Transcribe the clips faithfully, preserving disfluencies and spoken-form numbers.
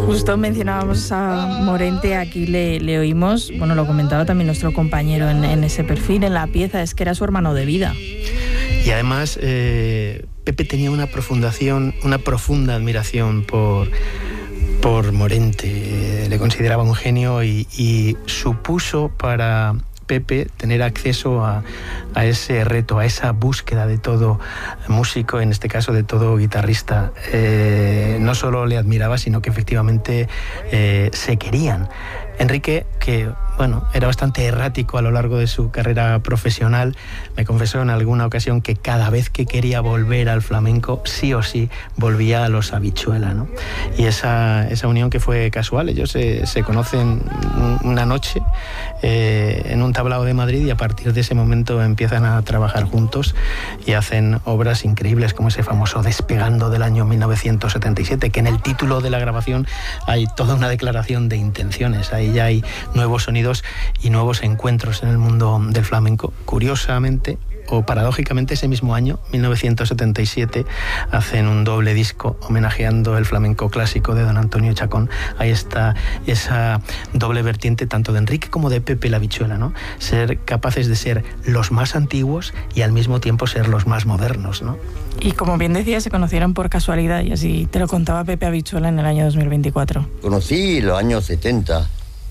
Justo mencionábamos a Morente, aquí le, le oímos, bueno, lo comentaba también nuestro compañero en, en ese perfil, en la pieza, es que era su hermano de vida. Y además, eh, Pepe tenía una profundación, una profunda admiración por, por Morente. Le consideraba un genio y, y supuso para Pepe tener acceso a, a ese reto, a esa búsqueda de todo músico, en este caso de todo guitarrista. Eh, no solo le admiraba, sino que efectivamente eh, se querían. Enrique, que bueno, era bastante errático a lo largo de su carrera profesional, me confesó en alguna ocasión que cada vez que quería volver al flamenco, sí o sí volvía a los Habichuela, ¿no? Y esa, esa unión que fue casual, ellos se, se conocen una noche eh, en un tablao de Madrid y a partir de ese momento empiezan a trabajar juntos y hacen obras increíbles como ese famoso Despegando del año mil novecientos setenta y siete, que en el título de la grabación hay toda una declaración de intenciones, ahí ya hay nuevos sonidos y nuevos encuentros en el mundo del flamenco. Curiosamente o paradójicamente, ese mismo año, mil novecientos setenta y siete, hacen un doble disco homenajeando el flamenco clásico de don Antonio Chacón. Ahí está esa doble vertiente tanto de Enrique como de Pepe la Habichuela, ¿no? Ser capaces de ser los más antiguos y al mismo tiempo ser los más modernos, ¿no? Y como bien decía, se conocieron por casualidad y así te lo contaba Pepe Habichuela en el año dos mil veinticuatro. Conocí los años setenta,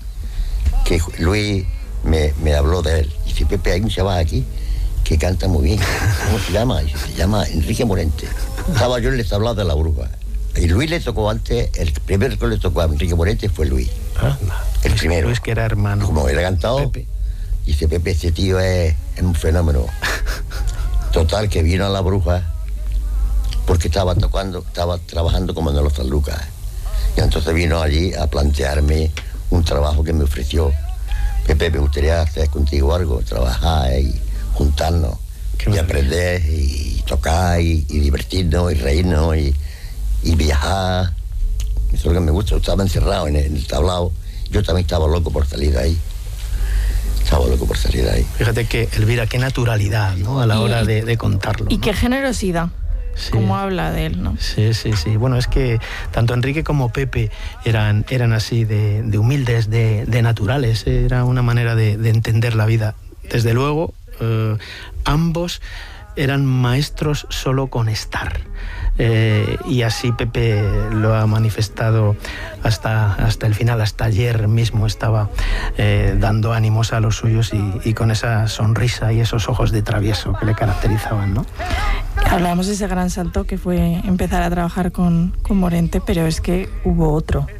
que Luis me, me habló de él. Dice, Pepe, hay un chaval aquí que canta muy bien. ¿Cómo se llama? Dice, se llama Enrique Morente. Estaba yo en el tablao de La Bruja. Y Luis le tocó antes, el primero que le tocó a Enrique Morente fue Luis. Ah, el primero. Luis, que era hermano. Como él ha cantado, Pepe. Dice, Pepe, este tío es, es un fenómeno. Total, que vino a La Bruja porque estaba tocando, estaba trabajando como en los San Lucas. Y entonces vino allí a plantearme un trabajo que me ofreció. Pepe, me gustaría hacer contigo algo, trabajar y juntarnos y aprender y tocar y, y divertirnos y reírnos y, y viajar. Eso es lo que me gusta. Yo estaba encerrado en el, en el tablao. Yo también estaba loco por salir de ahí. Estaba loco por salir de ahí. Fíjate que, Elvira, qué naturalidad, ¿no? A la hora de, de contarlo. Y ¿no? Qué generosidad. Sí. Cómo habla de él, ¿no? Sí, sí, sí. Bueno, es que tanto Enrique como Pepe eran, eran así de, de humildes, de, de naturales. Era una manera de, de entender la vida. Desde luego, eh, ambos eran maestros solo con estar. Eh, y así Pepe lo ha manifestado hasta, hasta el final, hasta ayer mismo estaba eh, dando ánimos a los suyos y, y con esa sonrisa y esos ojos de travieso que le caracterizaban, ¿no? Hablábamos de ese gran salto que fue empezar a trabajar con, con Morente, pero es que hubo otro.